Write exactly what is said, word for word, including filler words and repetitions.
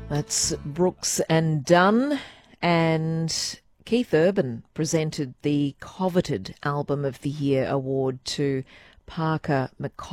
That's Brooks and Dunn, and Keith Urban presented the coveted Album of the Year award to Parker McCollum.